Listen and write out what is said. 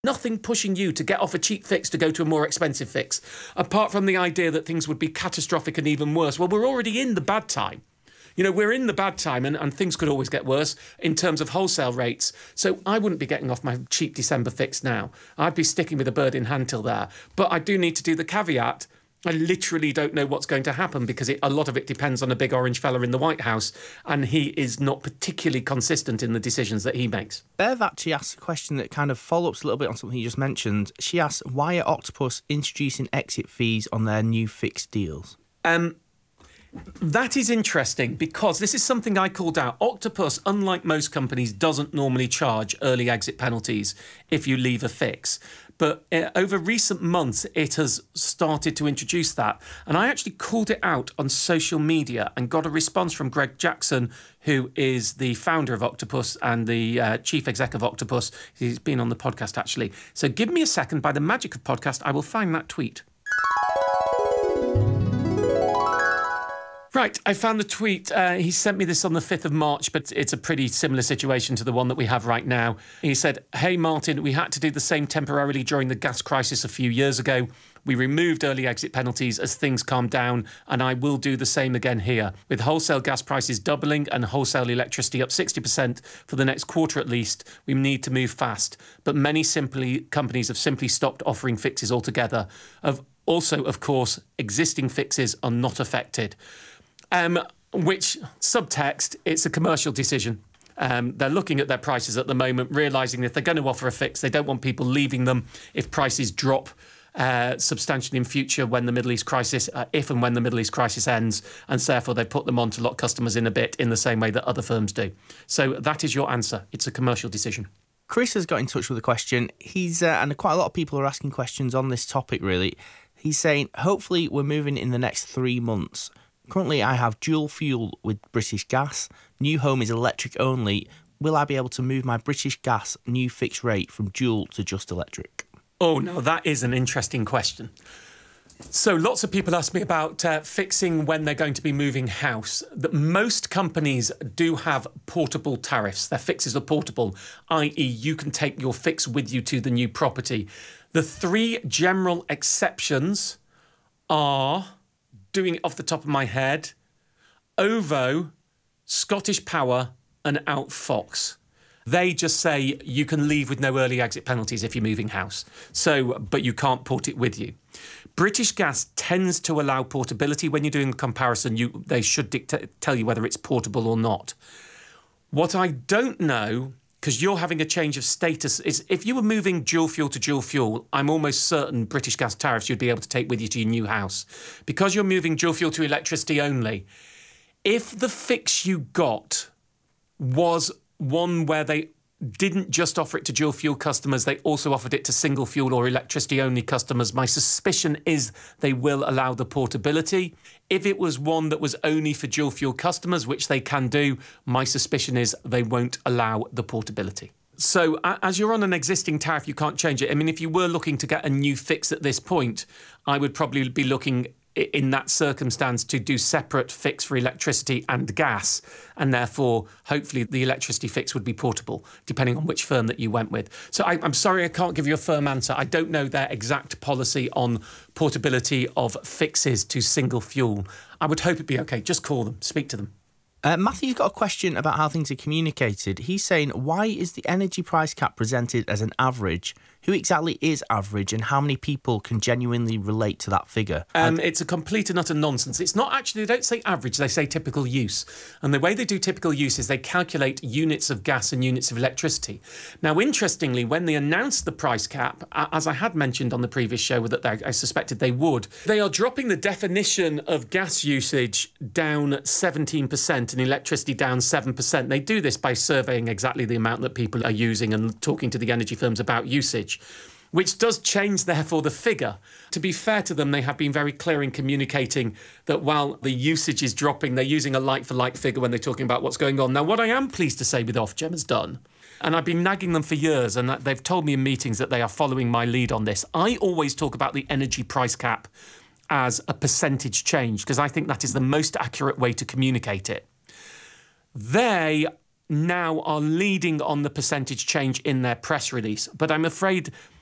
nothing pushing you to get off a cheap fix to go to a more expensive fix, apart from the idea that things would be catastrophic and even worse. Well, we're already in the bad time. We're in the bad time and things could always get worse in terms of wholesale rates. So I wouldn't be getting off my cheap December fix now. I'd be sticking with a bird in hand till there. But I do need to do the caveat. I literally don't know what's going to happen because a lot of it depends on a big orange fella in the White House, and he is not particularly consistent in the decisions that he makes. Bev actually asked a question that kind of follow-ups a little bit on something you just mentioned. She asked, why are Octopus introducing exit fees on their new fixed deals? That is interesting because this is something I called out. Octopus, unlike most companies, doesn't normally charge early exit penalties if you leave a fix. But over recent months, it has started to introduce that. And I actually called it out on social media and got a response from Greg Jackson, who is the founder of Octopus and the chief exec of Octopus. He's been on the podcast, actually. So give me a second. By the magic of podcast, I will find that tweet. Right, I found the tweet. He sent me this on the 5th of March, but it's a pretty similar situation to the one that we have right now. He said, "Hey, Martin, we had to do the same temporarily during the gas crisis a few years ago. We removed early exit penalties as things calmed down, and I will do the same again here. With wholesale gas prices doubling and wholesale electricity up 60% for the next quarter at least, we need to move fast. But many companies have simply stopped offering fixes altogether. Also, of course, existing fixes are not affected." Which, subtext, it's a commercial decision. They're looking at their prices at the moment, realising if they're going to offer a fix, they don't want people leaving them if prices drop substantially in future when the Middle East crisis, if and when the Middle East crisis ends, and so therefore they put them on to lock customers in a bit in the same way that other firms do. So that is your answer. It's a commercial decision. Chris has got in touch with a question. And quite a lot of people are asking questions on this topic, really. He's saying, hopefully we're moving in the next 3 months. Currently, I have dual fuel with British Gas. New home is electric only. Will I be able to move my British Gas new fixed rate from dual to just electric? Oh, no, that is an interesting question. So lots of people ask me about fixing when they're going to be moving house. That most companies do have portable tariffs. Their fixes are portable, i.e. you can take your fix with you to the new property. The 3 general exceptions are, doing it off the top of my head, OVO, Scottish Power and Outfox. They just say you can leave with no early exit penalties if you're moving house. But you can't port it with you. British Gas tends to allow portability. When you're doing the comparison, they should tell you whether it's portable or not. What I don't know, because you're having a change of status, is if you were moving dual fuel to dual fuel, I'm almost certain British Gas tariffs you'd be able to take with you to your new house. Because you're moving dual fuel to electricity only, if the fix you got was one where they didn't just offer it to dual fuel customers, they also offered it to single fuel or electricity only customers, my suspicion is they will allow the portability. If it was one that was only for dual fuel customers, which they can do, my suspicion is they won't allow the portability. So as you're on an existing tariff, you can't change it. I mean, if you were looking to get a new fix at this point, I would probably be looking in that circumstance to do separate fix for electricity and gas, and therefore hopefully the electricity fix would be portable depending on which firm that you went with. So I'm sorry I can't give you a firm answer. I don't know their exact policy on portability of fixes to single fuel. I would hope it'd be okay. Just call them, speak to them. Matthew's got a question about how things are communicated. He's saying, why is the energy price cap presented as an average? Who exactly is average and how many people can genuinely relate to that figure? It's a complete and utter nonsense. It's not actually, they don't say average, they say typical use. And the way they do typical use is they calculate units of gas and units of electricity. Now, interestingly, when they announced the price cap, as I had mentioned on the previous show that I suspected they would, they are dropping the definition of gas usage down 17% and electricity down 7%. They do this by surveying exactly the amount that people are using and talking to the energy firms about usage, which does change, therefore, the figure. To be fair to them, they have been very clear in communicating that while the usage is dropping, they're using a like-for-like figure when they're talking about what's going on. Now, what I am pleased to say with Ofgem has done, and I've been nagging them for years, and they've told me in meetings that they are following my lead on this. I always talk about the energy price cap as a percentage change, because I think that is the most accurate way to communicate it. They now are leading on the percentage change in their press release. But I'm afraid